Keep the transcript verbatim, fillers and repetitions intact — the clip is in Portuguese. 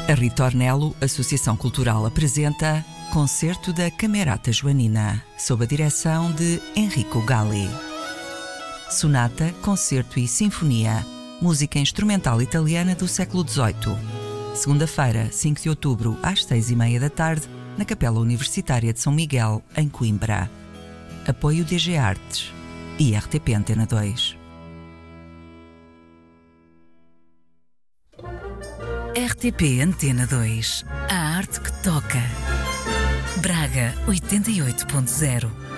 A Ritornello, Associação Cultural, apresenta Concerto da Camerata Joanina, sob a direção de Enrico Galli. Sonata, concerto e sinfonia, música instrumental italiana do século dezoito. Segunda-feira, cinco de outubro, às seis e meia da tarde, na Capela Universitária de São Miguel, em Coimbra. Apoio D G Artes e R T P Antena dois. R T P Antena dois. A arte que toca. Braga oitenta e oito ponto zero.